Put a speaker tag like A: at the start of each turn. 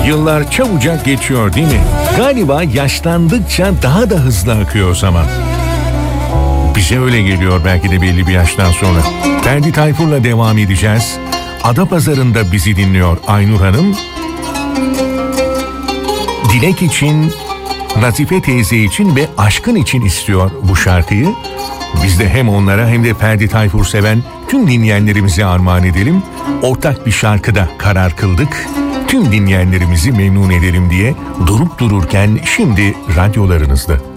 A: Yıllar çabucak geçiyor değil mi? Galiba yaşlandıkça daha da hızlı akıyor zaman. Bize öyle geliyor belki de belli bir yaştan sonra. Ferdi Tayfur'la devam edeceğiz. Adapazarı'nda bizi dinliyor Aynur Hanım. Dilek için, Nazife teyze için ve aşkın için istiyor bu şarkıyı. Biz de hem onlara hem de Ferdi Tayfur seven tüm dinleyenlerimize armağan edelim. Ortak bir şarkıda karar kıldık. Tüm dinleyenlerimizi memnun edelim diye durup dururken şimdi radyolarınızda.